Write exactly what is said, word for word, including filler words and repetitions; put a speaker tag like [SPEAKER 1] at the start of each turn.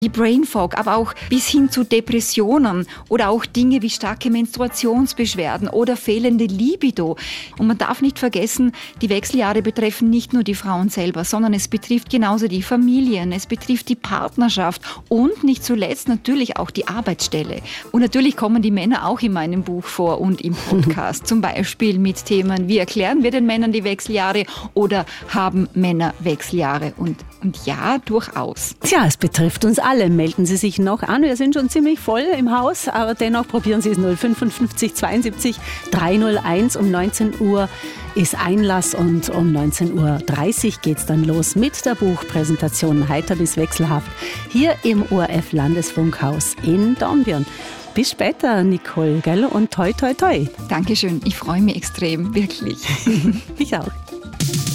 [SPEAKER 1] Die Brain Fog, aber auch bis hin zu Depressionen oder auch Dinge wie starke Menstruationsbeschwerden oder fehlende Libido. Und man darf nicht vergessen, die Wechseljahre betreffen nicht nur die Frauen selber, sondern es betrifft genauso die Familien, es betrifft die Partnerschaft und nicht zuletzt natürlich auch die Arbeitsstelle. Und natürlich kommen die Männer auch in meinem Buch vor und im Podcast. Zum Beispiel mit Themen, wie erklären wir den Männern die Wechseljahre oder haben Männer Wechseljahre? Und, und ja, durchaus.
[SPEAKER 2] Tja, es betrifft uns alle. Melden Sie sich noch an. Wir sind schon ziemlich voll im Haus, aber dennoch probieren Sie es. null fünfundfünfzig zweiundsiebzig dreihunderteins. Um neunzehn Uhr ist Einlass und um neunzehn Uhr dreißig geht es dann los mit der Buchpräsentation Heiter bis wechselhaft hier im O R F Landesfunkhaus in Dornbirn. Bis später, Nicole, gell? Und toi, toi, toi.
[SPEAKER 1] Dankeschön. Ich freue mich extrem, wirklich.
[SPEAKER 2] Ich auch.